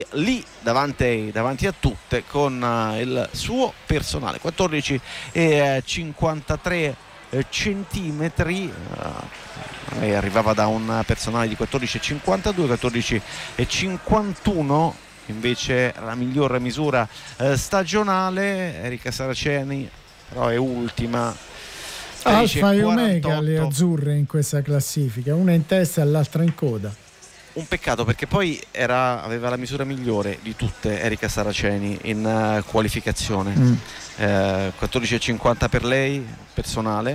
lì davanti a tutte con il suo personale 14,53 centimetri. Lei arrivava da un personale di 14,52, 14,51 invece la miglior misura stagionale. Erika Saraceni però è ultima, Alfa e 13,48. Omega le azzurre in questa classifica, una in testa e l'altra in coda. Un peccato, perché poi aveva la misura migliore di tutte Erika Saraceni in qualificazione. 14,50 per lei personale,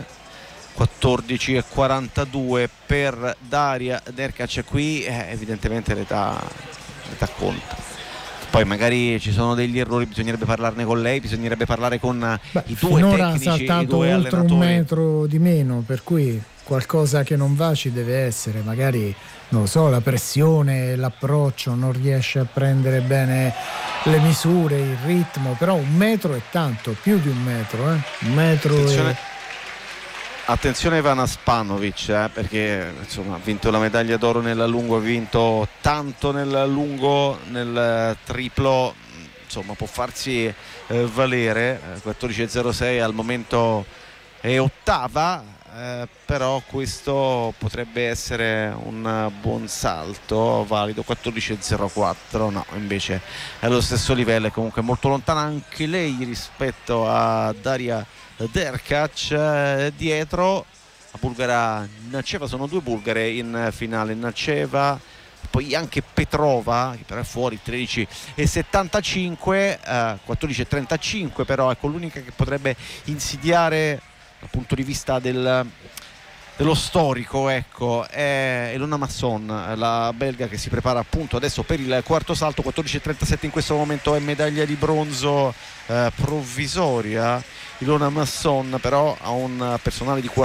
14,42 per Daria Derkac. Qui evidentemente l'età conta. Poi magari ci sono degli errori, bisognerebbe parlarne con lei, bisognerebbe parlare con i due finora tecnici, ha saltato i due oltre allenatori. un metro di meno, per cui qualcosa che non va ci deve essere, magari non lo so, la pressione, l'approccio, non riesce a prendere bene le misure, il ritmo, però un metro è tanto, più di un metro, un metro. Attenzione Ivana Spanovic, perché insomma ha vinto la medaglia d'oro nel lungo, ha vinto tanto nel lungo, nel triplo, insomma può farsi valere. 14,06 al momento è ottava, però questo potrebbe essere un buon salto valido. 14,04 no, invece è allo stesso livello, è comunque molto lontana anche lei rispetto a Daria Derkac. Dietro la bulgara Naceva, sono due bulgare in finale, Naceva, poi anche Petrova che però è fuori, 13,75, 14,35 però ecco l'unica che potrebbe insidiare dal punto di vista dello storico, ecco, è Ilona Masson, la belga, che si prepara appunto adesso per il quarto salto. 14,37 in questo momento, è medaglia di bronzo provvisoria. Ilona Masson però ha un personale di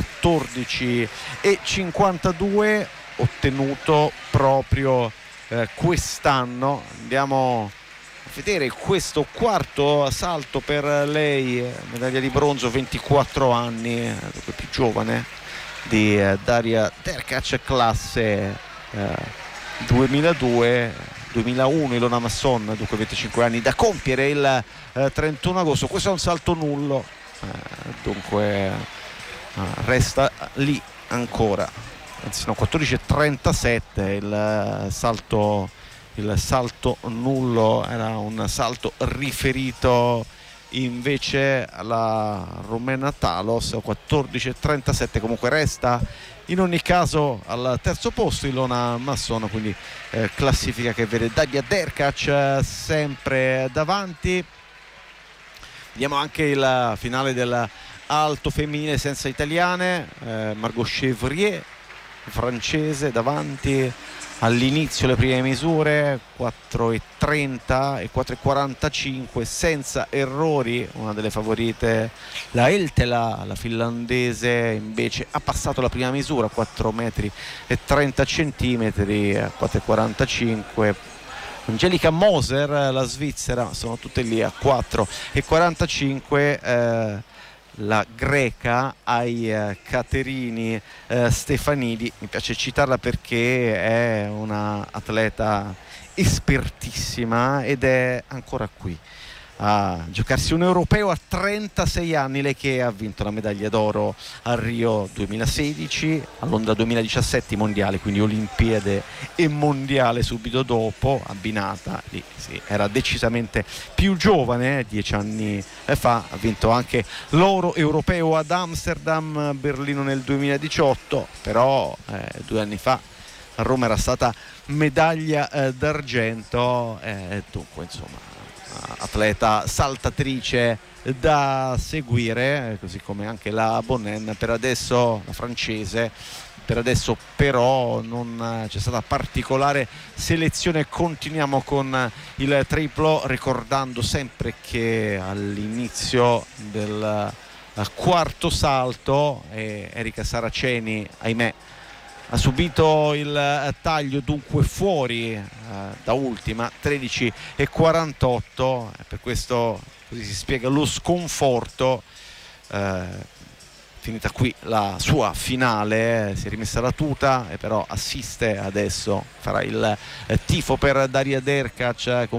14,52 ottenuto proprio quest'anno. Andiamo a vedere questo quarto salto per lei, medaglia di bronzo, 24 anni, più giovane di Daria Derkac, classe 2002-2001. Ilona Masson, dunque 25 anni da compiere il 31 agosto. Questo è un salto nullo, dunque resta lì ancora, anzi no, 14,37 il salto nullo, era un salto riferito invece alla rumena Talos. 14,37 comunque resta in ogni caso al terzo posto Ilona Masson, quindi classifica che vede Daria Derkac sempre davanti. Vediamo anche il finale dell'alto femminile senza italiane. Margot Chevrier, francese, davanti all'inizio le prime misure, 4,30 e 4,45 senza errori. Una delle favorite, la Eltela, la finlandese, invece ha passato la prima misura, 4 metri e 30 centimetri, 4,45. Angelica Moser, la svizzera, sono tutte lì a 4,45. La greca ai Caterini Stefanidi, mi piace citarla perché è una atleta espertissima ed è ancora qui a giocarsi un europeo a 36 anni. Lei che ha vinto la medaglia d'oro a Rio 2016, a Londra 2017 mondiali, quindi Olimpiade e mondiale subito dopo, abbinata lì, sì, era decisamente più giovane, 10 anni fa. Ha vinto anche l'oro europeo ad Amsterdam, Berlino nel 2018, però 2 anni fa a Roma era stata medaglia d'argento, dunque insomma atleta saltatrice da seguire, così come anche la Bonnen, per adesso la francese. Per adesso però non c'è stata particolare selezione. Continuiamo con il triplo, ricordando sempre che all'inizio del quarto salto Erika Saraceni, ahimè, ha subito il taglio, dunque fuori da ultima, 13,48. Per questo così si spiega lo sconforto. Finita qui la sua finale, si è rimessa la tuta e però assiste adesso, farà il tifo per Daria Derkac